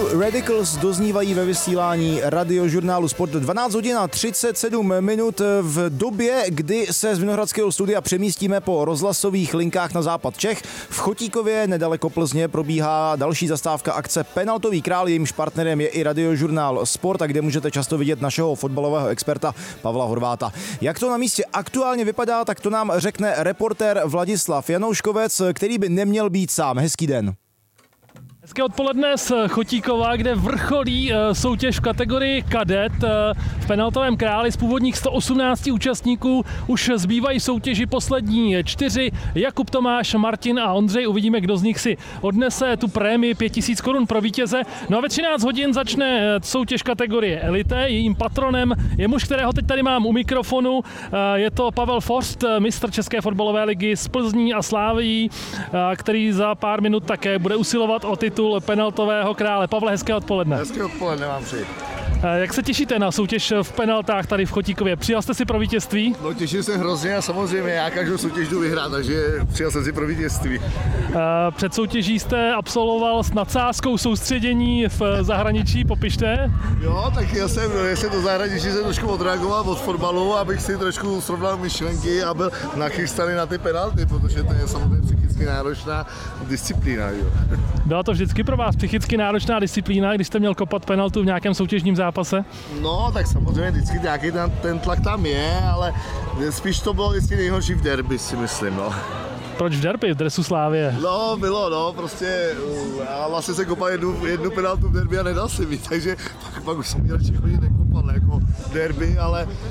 Radicals doznívají ve vysílání radiožurnálu Sport 12 hodin a 37 minut v době, kdy se z Vinohradského studia přemístíme po rozhlasových linkách na západ Čech. V Chotíkově nedaleko Plzně probíhá další zastávka akce Penaltový král, jejímž partnerem je i radiožurnál Sport, a kde můžete často vidět našeho fotbalového experta Pavla Horváta. Jak to na místě aktuálně vypadá, tak to nám řekne reportér Vladislav Janouškovec, který by neměl být sám. Hezký den. Hezké odpoledne z Chotíkova, kde vrcholí soutěž v kategorii kadet. V penaltovém králi z původních 118 účastníků už zbývají soutěži poslední 4. Jakub, Tomáš, Martin a Ondřej. Uvidíme, kdo z nich si odnese tu prémii 5000 korun pro vítěze. No a ve 13 hodin začne soutěž kategorie elite. Jejím patronem je muž, kterého teď tady mám u mikrofonu. Je to Pavel Forst, mistr České fotbalové ligy z Plzní a Slávií, který za pár minut také bude usilovat o titul penaltového krále. Pavle, hezké odpoledne. Hezké odpoledne vám přeji. Jak se těšíte na soutěž v penaltách tady v Chotíkově? Přijal jste si pro vítězství? No, těším se hrozně a samozřejmě já každou soutěž jdu vyhrát, takže přijal jsem si pro vítězství. Před soutěží jste absolvoval s nadsázkou soustředění v zahraničí, popište. Jo, tak já jsem do zahraničí se trošku odreagoval od fotbalu, abych si trošku srovnal myšlenky a byl nachystaný na ty penalty, protože to je samozřejmě psychicky náročná disciplína. Jo. Byla to vždycky pro vás psychicky náročná disciplína, když jste měl kopat penaltu v nějakém soutěžním zápase? No, tak samozřejmě vždycky nějaký ten tlak tam je, ale spíš to bylo vždycky nejhorší v derby, si myslím, no. Proč v derby, v dresu Slávie? No, bylo, no, prostě já vlastně jsem kopal jednu penaltu v derby a nedal si mi, takže pak už jsem měl chodit nekopal jako derby,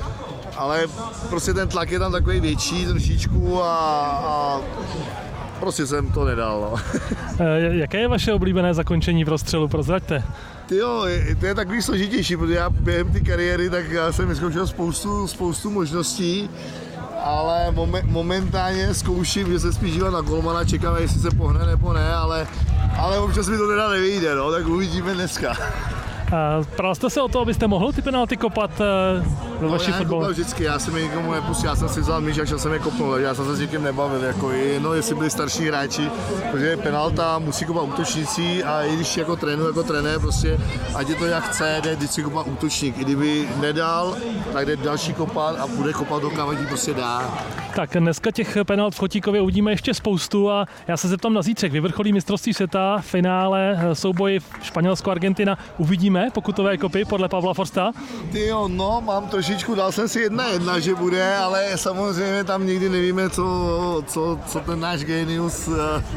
ale prostě ten tlak je tam takový větší trošičku a prostě jsem to nedal, no. Jaké je vaše oblíbené zakončení v rozstřelu, prozraďte? Jo, to je takový složitější, protože já během té kariéry tak já jsem vyzkoušel spoustu možností, ale momentálně zkouším, že se spíš dívat na golmana, čekám, jestli se pohne nebo ne, ale občas mi to teda nevyjde, no, tak uvidíme dneska. Pral jste se o to, abyste mohl ty penalty kopat ve vaší fotbalu? Já vždycky, já jsem je nikomu nepustil, já jsem si vzal míč a šel jsem je kopnout, takže já jsem se s někým nebavil, jako jestli byli starší hráči, protože penalta musí kopat útočníci a i když jako trenér, prostě ať je to jak chce, jde vždycky kopat útočník, i kdyby nedal, tak jde další kopat a bude kopat do kam, prostě dá. Tak dneska těch penalt v Chotíkově uvidíme ještě spoustu a já se zeptám na zítřek. Vyvrcholí mistrovství světa, finále, souboj Španělsko-Argentina. Uvidíme pokutové kopy podle Pavla Forsta? Tyjo, no, mám trošičku, dal jsem si 1-1, že bude, ale samozřejmě tam nikdy nevíme, co ten náš genius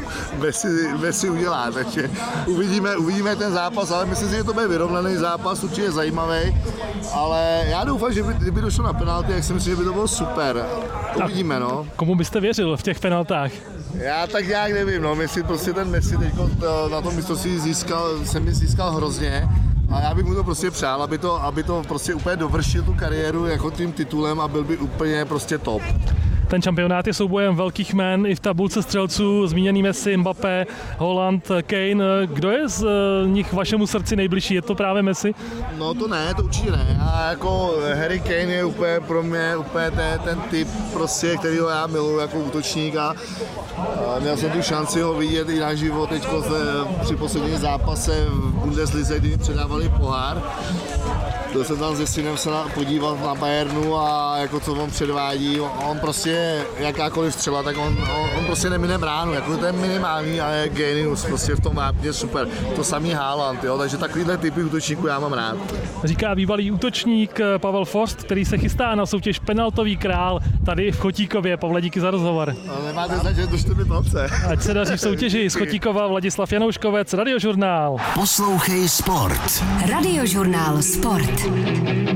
Messi udělá, takže uvidíme ten zápas, ale myslím si, že to bude vyrovnaný zápas, určitě zajímavý, ale já doufám, že kdyby došlo na penalty, jak si myslím, že by to bylo super. Uvidíme, no. Komu byste věřil v těch penaltách? Já tak nějak nevím, no, prostě ten Messi teď na tom mistrovství získal hrozně. A já bych mu to prostě přál, aby to prostě úplně dovršil tu kariéru jako tím titulem a byl by úplně prostě top. Ten šampionát je soubojem velkých jmen i v tabulce střelců, zmíněný Messi, Mbappé, Haaland, Kane. Kdo je z nich vašemu srdci nejbližší? Je to právě Messi? No to ne, to určitě ne. A jako Harry Kane je úplně pro mě ten typ prostě, kterýho já miluji jako útočník a měl jsem tu šanci ho vidět i naživo teďko při posledním zápase v Bundeslize, kdy mi předávali pohár. Byl jsem tam se synem se podívat na Bayernu a jako co on předvádí, on prostě jakákoliv střela, tak on prostě nemine bránu, jako to je minimální a je genius, prostě v tom vápně super. To samý Haaland, jo, takže takovýhle typy útočníků já mám rád. Říká bývalý útočník Pavel Forst, který se chystá na soutěž Penaltový král tady v Chotíkově. Pavle, díky za rozhovor. No, nemáte značit, držte mi palce. Ať se daří v soutěži. Z Chotíkova Vladislav Janouškovec, Radiožurnál. Poslouchej Sport. Radiožurnál Sport.